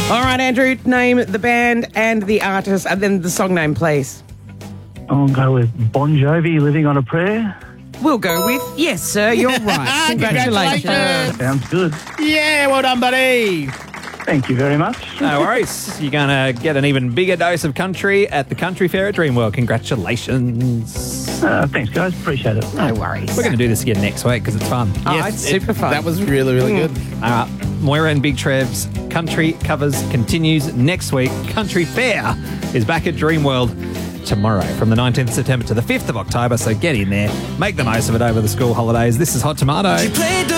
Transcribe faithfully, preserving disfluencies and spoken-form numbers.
All right, Andrew, name the band and the artist, and then the song name, please. I'll go with Bon Jovi, Living on a Prayer. We'll go with, yes, sir, you're right. Congratulations. Congratulations. Sounds good. Yeah, well done, buddy. Thank you very much. No worries. You're going to get an even bigger dose of country at the Country Fair at Dreamworld. Congratulations. Uh, thanks, guys. Appreciate it. No worries. We're going to do this again next week because it's fun. Oh, Yes, it's it- super fun. That was really, really good. All right. Moira and Big Trev's Country Covers continues next week. Country Fair is back at Dreamworld tomorrow from the nineteenth of September to the fifth of October. So get in there. Make the most of it over the school holidays. This is Hot Tomato.